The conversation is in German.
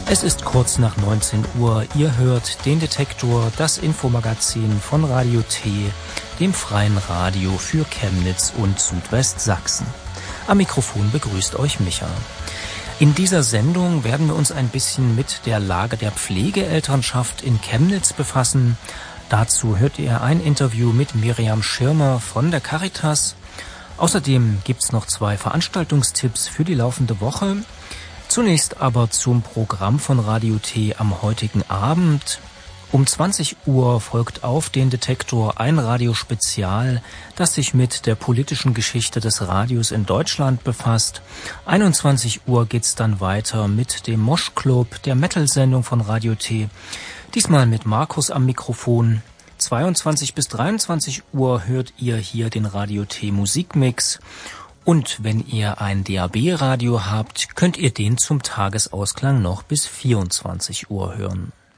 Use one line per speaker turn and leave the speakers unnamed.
Es ist kurz nach 19 Uhr. Ihr hört den Detektor, das Infomagazin von Radio T, dem freien Radio für Chemnitz und Südwestsachsen. Am Mikrofon begrüßt euch Micha. In dieser Sendung werden wir uns ein bisschen mit der Lage der Pflegeelternschaft in Chemnitz befassen. Dazu hört ihr ein Interview mit Miriam Schirmer von der Caritas. Außerdem gibt's noch 2 Veranstaltungstipps für die laufende Woche. Zunächst aber zum Programm von Radio T am heutigen Abend. Um 20 Uhr folgt auf den Detektor ein Radiospezial, das sich mit der politischen Geschichte des Radios in Deutschland befasst. 21 Uhr geht's dann weiter mit dem Mosh Club, der Metal-Sendung von Radio T. Diesmal mit Markus am Mikrofon. 22 bis 23 Uhr hört ihr hier den Radio T Musikmix. Und wenn ihr ein DAB-Radio habt, könnt ihr den zum Tagesausklang noch bis 24 Uhr hören.